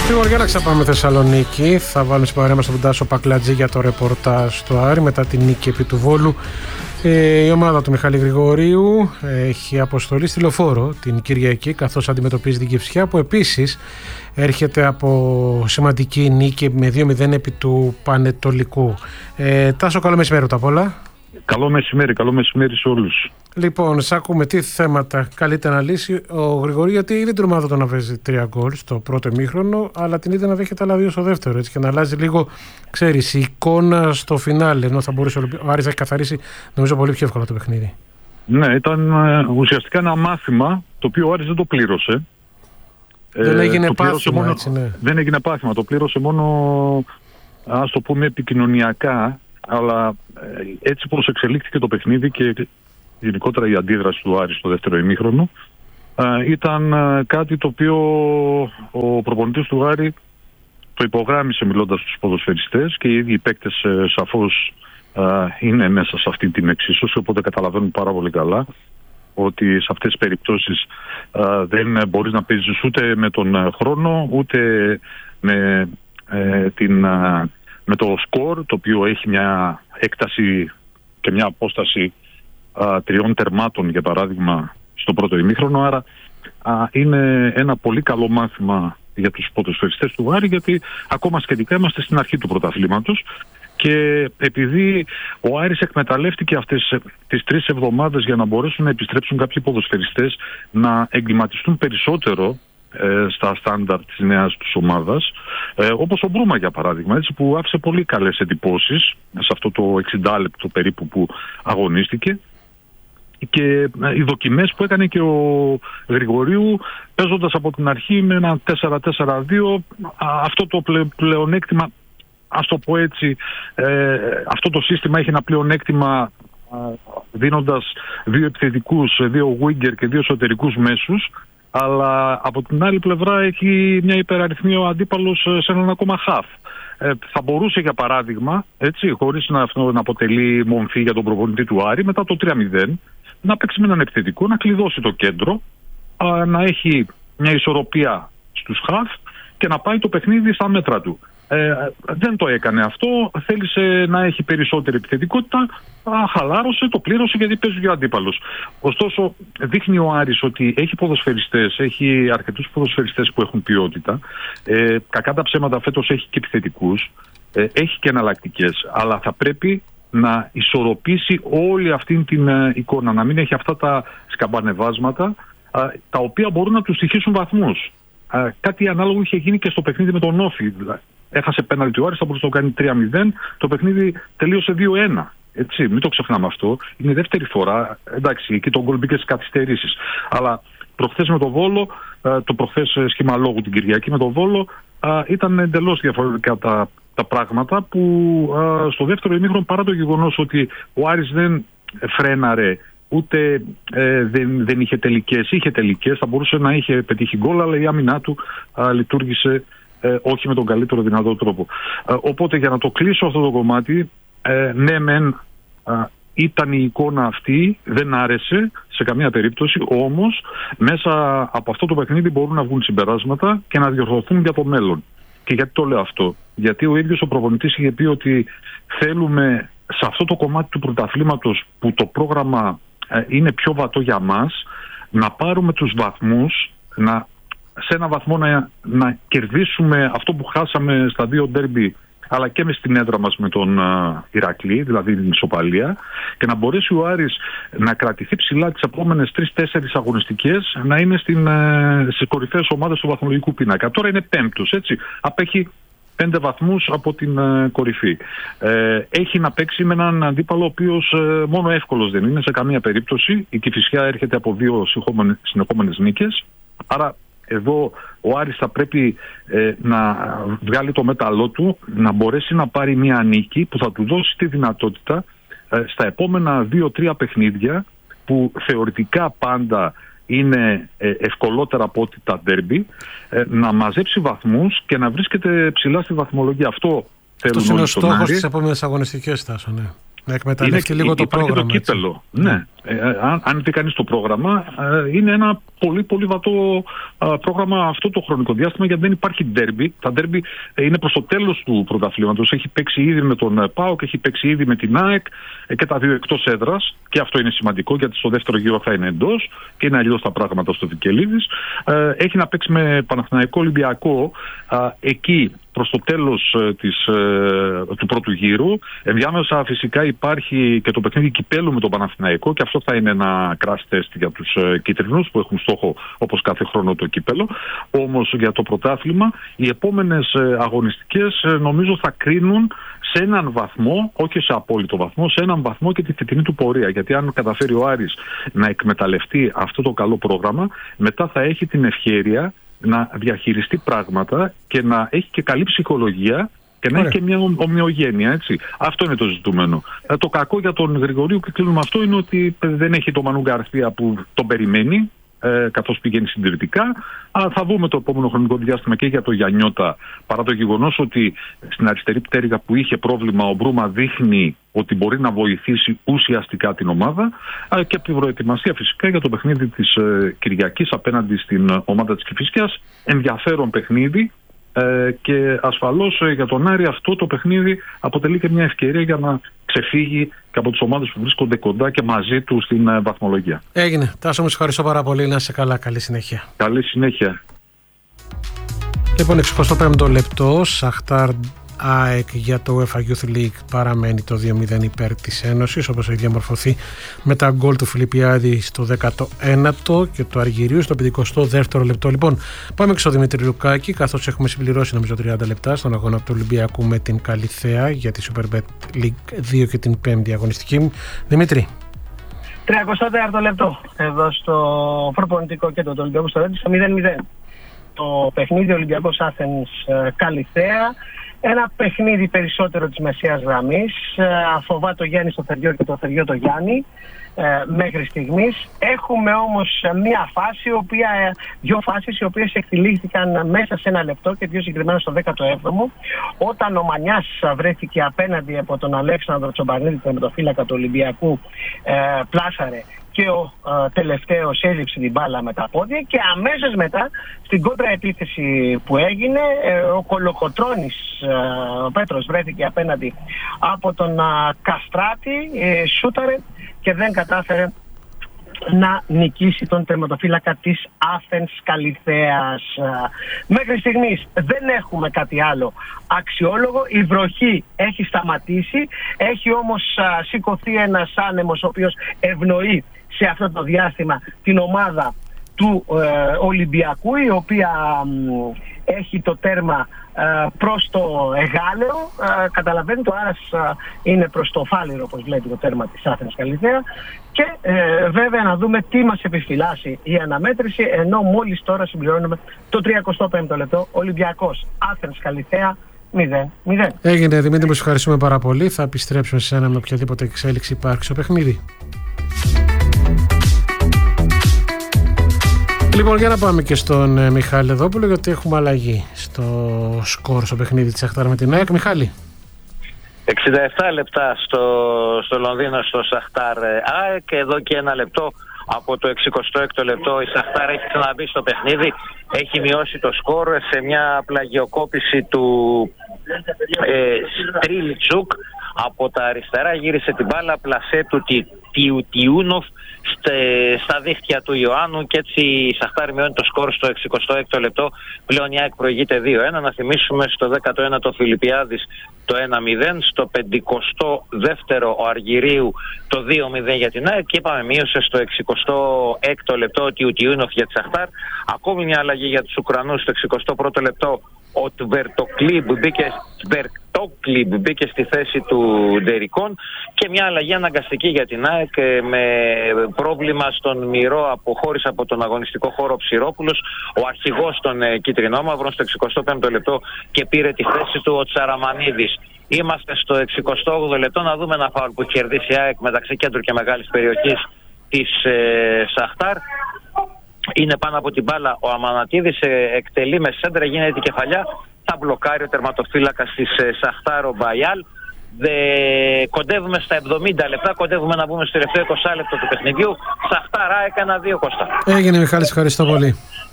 Γρηγοριά, να ξαπάμε Θεσσαλονίκη. Θα βάλουμε στην παρέα μας τον Τάσο Πακλατζή για το ρεπορτάζ του Άρη μετά την νίκη επί του Βόλου. Η ομάδα του Μιχάλη Γρηγορίου έχει αποστολή στη Λεωφόρο την Κυριακή, καθώς αντιμετωπίζει την Κυφσιά, που επίσης έρχεται από σημαντική νίκη με 2-0 επί του Πανετολικού. Τάσο, καλό μεσημέρι απ' όλα. Καλό μεσημέρι σε όλους. Λοιπόν, σ' ακούμε τι θέματα καλείται να λύσει ο Γρηγορίου, γιατί είδε την ομάδα του να βάζει 3 γκολ στο πρώτο ημίχρονο, αλλά την είδε να δέχεται άλλα 2 στο δεύτερο, έτσι, και να αλλάζει λίγο, ξέρεις, η εικόνα στο φινάλε, ενώ θα μπορούσε ο Άρης να έχει καθαρίσει, νομίζω, πολύ πιο εύκολα το παιχνίδι. Ναι, ήταν ουσιαστικά ένα μάθημα το οποίο ο Άρης δεν το πλήρωσε. Δεν έγινε πάθημα, έτσι, ναι. Δεν έγινε πάθημα, το πλήρωσε μόνο, ας το πούμε, επικοινωνιακά, αλλά έτσι πως εξελίχθηκε το παιχνίδι και γενικότερα η αντίδραση του Άρη στο δεύτερο ημίχρονο ήταν κάτι το οποίο ο προπονητής του Άρη το υπογράμμισε μιλώντας στους ποδοσφαιριστές, και οι ίδιοι οι παίκτες σαφώς είναι μέσα σε αυτή την εξίσωση, οπότε καταλαβαίνουν πάρα πολύ καλά ότι σε αυτές τις περιπτώσεις δεν μπορείς να παίζεις ούτε με τον χρόνο, ούτε με το σκορ, το οποίο έχει μια έκταση και μια απόσταση 3 τερμάτων, για παράδειγμα, στο πρώτο ημίχρονο. Άρα είναι ένα πολύ καλό μάθημα για τους ποδοσφαιριστές του Άρη, γιατί ακόμα σχετικά είμαστε στην αρχή του πρωταθλήματος, και επειδή ο Άρης εκμεταλλεύτηκε αυτές τις 3 εβδομάδες για να μπορέσουν να επιστρέψουν κάποιοι ποδοσφαιριστές να εγκληματιστούν περισσότερο στα στάνταρ της νέας τους ομάδας, όπως ο Μπρούμα για παράδειγμα, έτσι, που άφησε πολύ καλές εντυπώσεις σε αυτό το 60 λεπτό περίπου που αγωνίστηκε, και οι δοκιμές που έκανε και ο Γρηγορίου παίζοντας από την αρχή με ένα 4-4-2, αυτό το πλεονέκτημα, ας το πω έτσι, αυτό το σύστημα έχει ένα πλεονέκτημα δίνοντας 2 επιθετικούς, 2 winger και 2 εσωτερικούς μέσους, αλλά από την άλλη πλευρά έχει μια υπεραριθμή ο αντίπαλος σε έναν ακόμα χαφ. Θα μπορούσε, για παράδειγμα, έτσι, χωρίς να αποτελεί μομφή για τον προπονητή του Άρη, μετά το 3-0 να παίξει με έναν επιθετικό, να κλειδώσει το κέντρο, να έχει μια ισορροπία στους χαφ και να πάει το παιχνίδι στα μέτρα του. Δεν το έκανε αυτό, θέλησε να έχει περισσότερη επιθετικότητα, χαλάρωσε, το πλήρωσε, γιατί παίζει για αντίπαλος. Ωστόσο, δείχνει ο Άρης ότι έχει ποδοσφαιριστές, έχει αρκετούς ποδοσφαιριστές που έχουν ποιότητα. Κακά τα ψέματα, φέτος έχει και επιθετικούς, έχει και εναλλακτικές, αλλά θα πρέπει να ισορροπήσει όλη αυτή την εικόνα, να μην έχει αυτά τα σκαμπανεβάσματα, τα οποία μπορούν να του στοιχήσουν βαθμούς. Κάτι ανάλογο είχε γίνει και στο παιχνίδι με τον Όφη. Έχασε πέναλτι ο Άρης, θα μπορούσε να το κάνει 3-0, το παιχνίδι τελείωσε 2-1. Έτσι, μην το ξεχνάμε αυτό. Είναι η δεύτερη φορά. Εντάξει, εκεί το γκολ μπήκε στις καθυστερήσεις. Αλλά προχθές με τον Βόλο, το προχθές σχήμα λόγου την Κυριακή με τον Βόλο, ήταν εντελώς διαφορετικά τα πράγματα, που στο δεύτερο ημίχρονο, παρά το γεγονός ότι ο Άρης δεν φρέναρε, ούτε δεν είχε τελικές, είχε τελικές, θα μπορούσε να είχε πετύχει γκολ, αλλά η άμυνά του λειτουργήσε όχι με τον καλύτερο δυνατό τρόπο. Οπότε, για να το κλείσω αυτό το κομμάτι, ναι μεν ήταν η εικόνα αυτή, δεν άρεσε σε καμία περίπτωση, όμως μέσα από αυτό το παιχνίδι μπορούν να βγουν συμπεράσματα και να διορθωθούν για το μέλλον. Και γιατί το λέω αυτό? Γιατί ο ίδιος ο προπονητής είχε πει ότι θέλουμε σε αυτό το κομμάτι του πρωταθλήματος, που το πρόγραμμα είναι πιο βατό για μας, να πάρουμε τους βαθμούς, σε ένα βαθμό να κερδίσουμε αυτό που χάσαμε στα 2 ντέρμπι, αλλά και με στην έδρα μας με τον Ηρακλή, δηλαδή την ισοπαλία, και να μπορέσει ο Άρης να κρατηθεί ψηλά τις επόμενες 3-4 αγωνιστικές, να είναι στις κορυφαίες ομάδες του βαθμολογικού πίνακα. Τώρα είναι 5ος, έτσι, απέχει 5 βαθμούς από την κορυφή. Έχει να παίξει με έναν αντίπαλο ο οποίος μόνο εύκολος δεν είναι σε καμία περίπτωση. Η Κηφισιά έρχεται από 2 συνεχόμενες νίκες, άρα εδώ ο Άρης θα πρέπει να βγάλει το μέταλλό του, να μπορέσει να πάρει μια νίκη που θα του δώσει τη δυνατότητα στα επόμενα 2-3 παιχνίδια, που θεωρητικά πάντα είναι ευκολότερα από ό,τι τα ντέρμπι, να μαζέψει βαθμούς και να βρίσκεται ψηλά στη βαθμολογία. Αυτό θέλουν όλοι στον Άρη. Είναι ο στόχος της επόμενης αγωνιστικές, Τάσο, ναι. Να εκμεταλλευτεί λίγο το πρόγραμμα. Και το κύπελο. Ναι. Αν δει κανείς το πρόγραμμα, είναι ένα πολύ πολύ βατό πρόγραμμα αυτό το χρονικό διάστημα, γιατί δεν υπάρχει ντέρμπι. Τα ντέρμπι είναι προς το τέλος του πρωταθλήματος. Έχει παίξει ήδη με τον ΠΑΟΚ, έχει παίξει ήδη με την ΑΕΚ και τα δύο εκτός έδρας. Και αυτό είναι σημαντικό, γιατί στο δεύτερο γύρο θα είναι εντός και είναι αλλιώς τα πράγματα στο Βικελίδης. Έχει να παίξει με Παναθηναϊκό Ολυμπιακό εκεί προς το τέλος του πρώτου γύρου. Ενδιάμεσα φυσικά υπάρχει και το παιχνίδι κυπέλου με τον Παναθηναϊκό, και αυτό θα είναι ένα crash test για τους κίτρινους που έχουν στόχο όπως κάθε χρόνο το κύπελο. Όμως για το πρωτάθλημα οι επόμενες αγωνιστικές νομίζω θα κρίνουν σε έναν βαθμό, όχι σε απόλυτο βαθμό, σε έναν βαθμό και τη φετινή του πορεία. Γιατί αν καταφέρει ο Άρης να εκμεταλλευτεί αυτό το καλό πρόγραμμα, μετά θα έχει την ευκαιρία να διαχειριστεί πράγματα και να έχει και καλή ψυχολογία και να έχει και μια ομοιογένεια, έτσι. Αυτό είναι το ζητούμενο. Το κακό για τον Γρηγορίου, και κλείνουμε αυτό, είναι ότι δεν έχει το Μανού Γκαρσία που τον περιμένει, καθώς πηγαίνει συντηρητικά. Θα δούμε το επόμενο χρονικό διάστημα και για το Γιαννιώτα, παρά το γεγονός ότι στην αριστερή πτέρυγα που είχε πρόβλημα ο Μπρούμα δείχνει ότι μπορεί να βοηθήσει ουσιαστικά την ομάδα, και από την προετοιμασία φυσικά για το παιχνίδι της Κυριακής απέναντι στην ομάδα της Κηφισιάς. Ενδιαφέρον παιχνίδι. Και ασφαλώς για τον Άρη αυτό το παιχνίδι αποτελεί και μια ευκαιρία για να ξεφύγει και από τις ομάδες που βρίσκονται κοντά και μαζί του στην βαθμολογία. Έγινε. Τάσο, μου ευχαριστώ πάρα πολύ. Να είσαι καλά. Καλή συνέχεια. Καλή συνέχεια. Λοιπόν, 65ο λεπτό. Σαχτάρ ΑΕΚ για το UEFA Youth League παραμένει το 2-0 υπέρ της Ένωσης, όπως έχει διαμορφωθεί με τα γκολ του Φιλιππιάδη στο 19ο και του Αργυρίου στο 52ο λεπτό. Λοιπόν, πάμε και στο Δημήτρη Λουκάκη, καθώς έχουμε συμπληρώσει νομίζω 30 λεπτά στον αγώνα του Ολυμπιακού με την Καλιθέα για τη Superbet League 2 και την 5η αγωνιστική. Δημήτρη. 34ο λεπτό εδώ στο προπονητικό κέντρο του Ολυμπιακού στο 0-0. Το παιχνίδι Ολυμπιακός Άθενς Καλιθέα. Ένα παιχνίδι περισσότερο της μεσαίας γραμμής. Φοβά το Γιάννη στο Θεριό και το Θεριό το Γιάννη μέχρι στιγμής. Έχουμε όμως δύο φάσεις οι οποίες εκτελήθηκαν μέσα σε ένα λεπτό και πιο συγκεκριμένα στο 17ο, όταν ο Μανιάς βρέθηκε απέναντι από τον Αλέξανδρο Τσομπανίδη, τον μετοφύλακα του Ολυμπιακού, πλάσαρε και ο τελευταίος έζηψε την μπάλα με τα πόδια, και αμέσως μετά στην κόντρα επίθεση που έγινε ο Κολοκοτρώνης ο Πέτρος βρέθηκε απέναντι από τον Καστράτη, σούταρε και δεν κατάφερε να νικήσει τον τερματοφύλακα της Άθενς Καλιθέας. Μέχρι στιγμής δεν έχουμε κάτι άλλο αξιόλογο. Η βροχή έχει σταματήσει, έχει όμως σηκωθεί ένας άνεμος ο οποίος ευνοεί σε αυτό το διάστημα την ομάδα του Ολυμπιακού, η οποία έχει το τέρμα προς το Εγάλεο. Καταλαβαίνετε, το Άρας είναι προς το Φάληρο, όπως βλέπει το τέρμα της Άθενας Καλιθέα. Και βέβαια να δούμε τι μας επιφυλάσσει η αναμέτρηση, ενώ μόλις τώρα συμπληρώνουμε το 35ο λεπτό. Ολυμπιακός Άθενας Καλιθέα 0-0. Έγινε, Δημήτρη, μου ευχαριστούμε πάρα πολύ. Θα επιστρέψουμε σε ένα με οποιαδήποτε εξέλιξη υπάρξει στο παιχνίδι. Λοιπόν, για να πάμε και στον Μιχάλη Λεδόπουλο, γιατί έχουμε αλλαγή στο σκορ στο παιχνίδι της Σαχτάρ με την ΑΕΚ. Μιχάλη. 67 λεπτά στο Λονδίνο στο Σαχτάρ ΑΕΚ, εδώ και ένα λεπτό από το 66ο λεπτό η Σαχτάρ έχει ξαναμπεί στο παιχνίδι, έχει μειώσει το σκορ σε μια πλαγιοκόπηση του Στρίλιτσουκ από τα αριστερά, γύρισε την μπάλα, πλασέ του Τιουτιούνοφ στα δίχτυα του Ιωάννου, και έτσι η Σαχτάρ μειώνει το σκορ στο 66ο λεπτό. Πλέον η ΑΕΚ προηγείται 2-1. Να θυμίσουμε στο 19ο Φιλιππιάδης το 1-0, στο 52ο ο Αργυρίου το 2-0 για την ΑΕΚ, και είπαμε μείωσε στο 66ο λεπτό ο Τιουτιούνοφ για τη Σαχτάρ. Ακόμη μια αλλαγή για τους Ουκρανούς στο 61ο λεπτό. Ο Τβερτοκλίμπ μπήκε στη θέση του Ντερικόν, και μια αλλαγή αναγκαστική για την ΑΕΚ με πρόβλημα στον Μυρό, αποχώρησε από τον αγωνιστικό χώρο Ψηρόπουλος, ο αρχηγός των Κιτρινόμαυρων, στο 65ο λεπτό, και πήρε τη θέση του ο Τσαραμανίδης. Είμαστε στο 68ο λεπτό, να δούμε ένα φάουλ που κερδίσει η ΑΕΚ μεταξύ κέντρου και μεγάλης περιοχής της Σαχτάρ. Είναι πάνω από την μπάλα ο Αμανατίδης, εκτελεί με σέντρα, γίνεται η κεφαλιά, τα μπλοκάρει ο τερματοφύλακας της Σαχτάρ ο Μπαϊάλ, Κοντεύουμε στα 70 λεπτά, κοντεύουμε να μπούμε στο τελευταίο 20 λεπτό του παιχνιδιού. Σαχτάρ ΑΕΚ 1-2, Κώστα. Έγινε, Μιχάλη, ευχαριστώ πολύ.